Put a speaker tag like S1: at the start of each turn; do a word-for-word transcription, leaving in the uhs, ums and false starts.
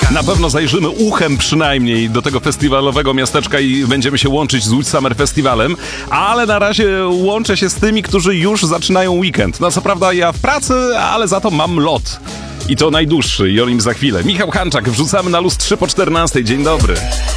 S1: Na pewno zajrzymy uchem przynajmniej do tego festiwalowego miasteczka i będziemy się łączyć z Łódź Summer Festivalem, ale na razie łączę się z tymi, którzy już zaczynają weekend. No co prawda ja w pracy, ale za to mam lot. I to najdłuższy i o nim za chwilę. Michał Hanczak, wrzucamy na luz trzy po czternastej. Dzień dobry.